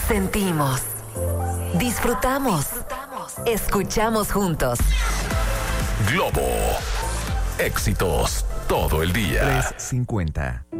Sentimos, disfrutamos, escuchamos juntos. Globo. Éxitos todo el día. 350.